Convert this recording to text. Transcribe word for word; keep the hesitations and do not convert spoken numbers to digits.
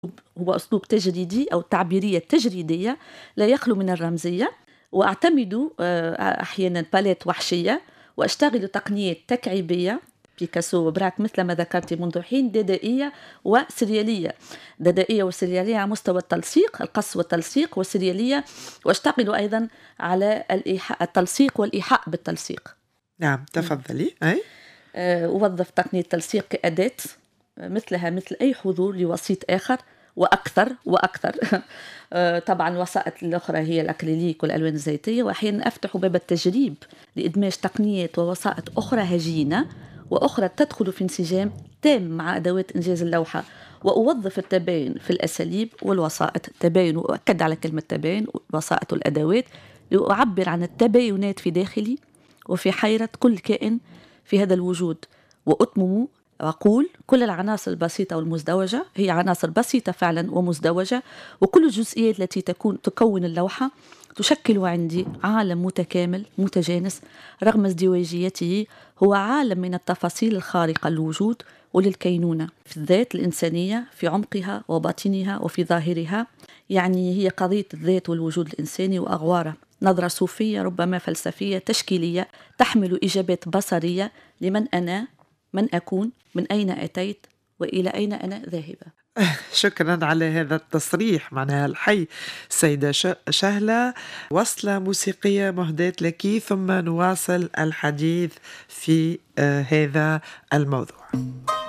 هو أسلوب تجريدي أو تعبيرية تجريدية لا يخلو من الرمزية، وأعتمد آآ أحيانًا باليت وحشية، وأشتغل تقنيات تكعيبية بيكاسو وبراك مثل ما ذكرتِ منذ حين، دادائية وسريالية، دادائية وسريالية على مستوى التلصيق، القص والتلصيق، وسريالية وأشتغل أيضًا على الإيحاء التلصيق والإيحاء بالتلصيق. نعم، إمم. تفضّلي. أي. آآ أوظّف تقنية التلصيق كأداة مثلها مثل أي حضور لوسيط آخر وأكثر وأكثر. آآ طبعًا الوسائط الأخرى هي الأكريليك والألوان الزيتية، وأحيانًا أفتح باب التجريب لإدماج تقنيات ووسائط أخرى هجينة، وأخرى تدخل في انسجام تام مع أدوات إنجاز اللوحة، وأوظّف التباين في الأساليب والوسائط، التباين وأؤكد على كلمة تباين، الوسائط والأدوات لأعبّر عن التباينات في داخلي وفي حيرة كل كائن في هذا الوجود، وأتمم وأقول كل العناصر البسيطة والمزدوجة هي عناصر بسيطة فعلا ومزدوجة، وكل الجزئيات التي تكون تكون اللوحة تشكل عندي عالم متكامل متجانس رغم ازدواجيته، هو عالم من التفاصيل الخارقة للوجود وللكينونة في الذات الإنسانية في عمقها وباطنها وفي ظاهرها. يعني هي قضية الذات والوجود الإنساني وأغواره، نظرة صوفية ربما فلسفية تشكيلية تحمل إجابات بصرية لمن أنا، من أكون، من أين أتيت، وإلى أين أنا ذاهبة. شكرا على هذا التصريح معناها الحي سيدة ش- شهلة. وصلة موسيقية مهداة لك ثم نواصل الحديث في آه هذا الموضوع.